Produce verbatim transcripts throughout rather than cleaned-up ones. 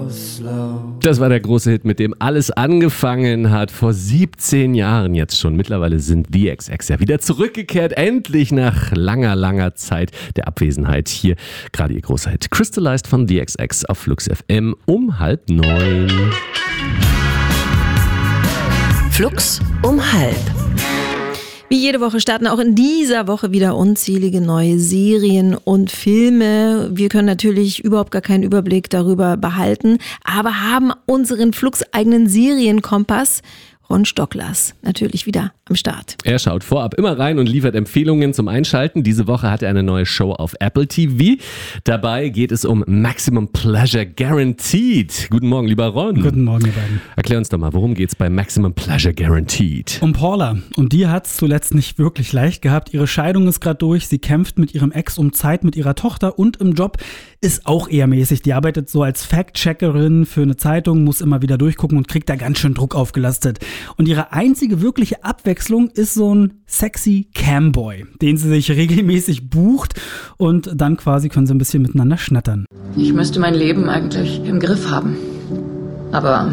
Das war der große Hit, mit dem alles angefangen hat, vor siebzehn Jahren jetzt schon. Mittlerweile sind The X X ja wieder zurückgekehrt, endlich nach langer, langer Zeit der Abwesenheit. Hier gerade ihr großer Hit Crystallized von The X X auf Flux F M um halb neun. Flux um halb. Wie jede Woche starten auch in dieser Woche wieder unzählige neue Serien und Filme. Wir können natürlich überhaupt gar keinen Überblick darüber behalten, aber haben unseren Flux-eigenen Serienkompass Ron Stocklers natürlich wieder am Start. Er schaut vorab immer rein und liefert Empfehlungen zum Einschalten. Diese Woche hat er eine neue Show auf Apple T V. Dabei geht es um Maximum Pleasure Guaranteed. Guten Morgen, lieber Ron. Guten Morgen, ihr beiden. Erklär uns doch mal, worum geht es bei Maximum Pleasure Guaranteed? Um Paula. Und die hat es zuletzt nicht wirklich leicht gehabt. Ihre Scheidung ist gerade durch. Sie kämpft mit ihrem Ex um Zeit mit ihrer Tochter und im Job ist auch eher mäßig. Die arbeitet so als Fact-Checkerin für eine Zeitung, muss immer wieder durchgucken und kriegt da ganz schön Druck aufgelastet. Und ihre einzige wirkliche Abwechslung ist so ein sexy Camboy, den sie sich regelmäßig bucht und dann quasi können sie ein bisschen miteinander schnattern. Ich müsste mein Leben eigentlich im Griff haben. Aber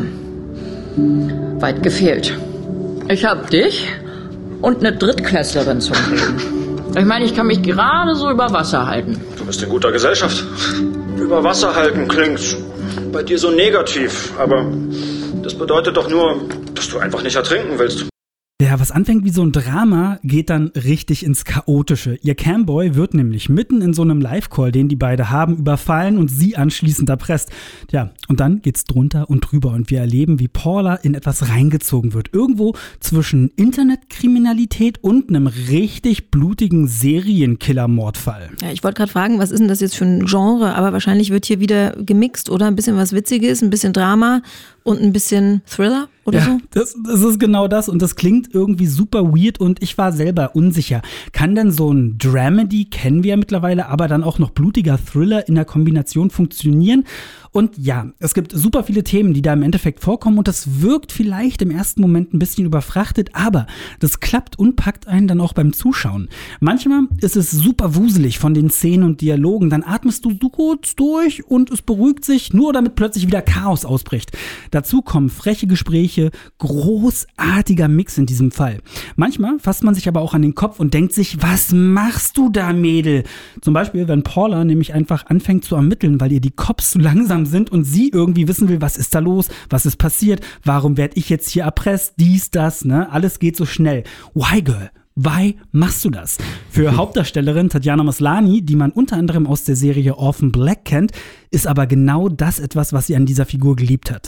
weit gefehlt. Ich hab dich und eine Drittklässlerin zum Reden. Ich meine, ich kann mich gerade so über Wasser halten. Du bist in guter Gesellschaft. Über Wasser halten klingt bei dir so negativ, aber das bedeutet doch nur, dass du einfach nicht ertrinken willst. Ja, was anfängt wie so ein Drama, geht dann richtig ins Chaotische. Ihr Camboy wird nämlich mitten in so einem Live-Call, den die beide haben, überfallen und sie anschließend erpresst. Tja, und dann geht's drunter und drüber und wir erleben, wie Paula in etwas reingezogen wird. Irgendwo zwischen Internetkriminalität und einem richtig blutigen Serienkiller-Mordfall. Ja, ich wollte gerade fragen, was ist denn das jetzt für ein Genre? Aber wahrscheinlich wird hier wieder gemixt, oder? Ein bisschen was Witziges, ein bisschen Drama und ein bisschen Thriller oder ja, so? Das, das ist genau das und das klingt irgendwie super weird und ich war selber unsicher. Kann denn so ein Dramedy, kennen wir ja mittlerweile, aber dann auch noch blutiger Thriller in der Kombination funktionieren? Und ja, es gibt super viele Themen, die da im Endeffekt vorkommen und das wirkt vielleicht im ersten Moment ein bisschen überfrachtet, aber das klappt und packt einen dann auch beim Zuschauen. Manchmal ist es super wuselig von den Szenen und Dialogen, dann atmest du so kurz durch und es beruhigt sich, nur damit plötzlich wieder Chaos ausbricht. Dazu kommen freche Gespräche, großartiger Mix in diesem Fall. Manchmal fasst man sich aber auch an den Kopf und denkt sich, was machst du da, Mädel? Zum Beispiel, wenn Paula nämlich einfach anfängt zu ermitteln, weil ihr die Cops zu langsam sind und sie irgendwie wissen will, was ist da los, was ist passiert, warum werde ich jetzt hier erpresst, dies, das, ne? Alles geht so schnell. Why, girl? Why machst du das? Für Hauptdarstellerin Tatjana Maslany, die man unter anderem aus der Serie Orphan Black kennt, ist aber genau das etwas, was sie an dieser Figur geliebt hat.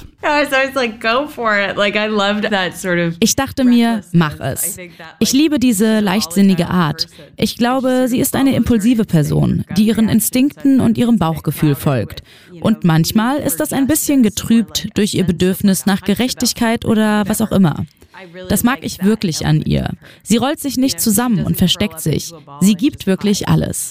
Ich dachte mir, mach es. Ich liebe diese leichtsinnige Art. Ich glaube, sie ist eine impulsive Person, die ihren Instinkten und ihrem Bauchgefühl folgt. Und manchmal ist das ein bisschen getrübt durch ihr Bedürfnis nach Gerechtigkeit oder was auch immer. Das mag ich wirklich an ihr. Sie rollt sich nicht zusammen und versteckt sich. Sie gibt wirklich alles.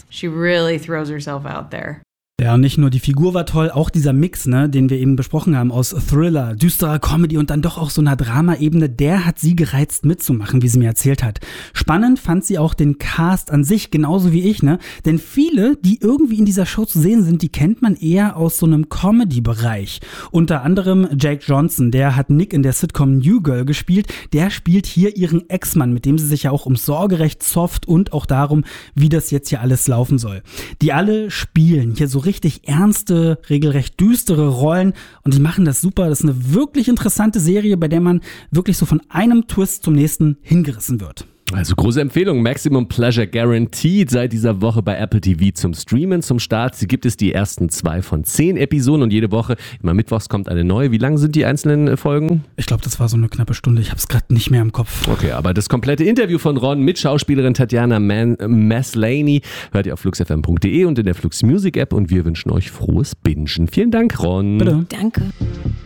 Ja, und nicht nur die Figur war toll, auch dieser Mix, ne, den wir eben besprochen haben, aus Thriller, düsterer Comedy und dann doch auch so einer Drama-Ebene, der hat sie gereizt mitzumachen, wie sie mir erzählt hat. Spannend fand sie auch den Cast an sich, genauso wie ich, ne, denn viele, die irgendwie in dieser Show zu sehen sind, die kennt man eher aus so einem Comedy-Bereich. Unter anderem Jake Johnson, der hat Nick in der Sitcom New Girl gespielt, der spielt hier ihren Ex-Mann, mit dem sie sich ja auch ums Sorgerecht zofft und auch darum, wie das jetzt hier alles laufen soll. Die alle spielen hier so richtig ernste, regelrecht düstere Rollen und die machen das super. Das ist eine wirklich interessante Serie, bei der man wirklich so von einem Twist zum nächsten hingerissen wird. Also große Empfehlung, Maximum Pleasure Guaranteed seit dieser Woche bei Apple T V zum Streamen. Zum Start gibt es die ersten zwei von zehn Episoden und jede Woche, immer mittwochs kommt eine neue. Wie lang sind die einzelnen Folgen? Ich glaube, das war so eine knappe Stunde. Ich habe es gerade nicht mehr im Kopf. Okay, aber das komplette Interview von Ron mit Schauspielerin Tatjana Man- Maslany hört ihr auf flux f m punkt d e und in der Flux Music App und wir wünschen euch frohes Bingen. Vielen Dank, Ron. Bitte. Danke.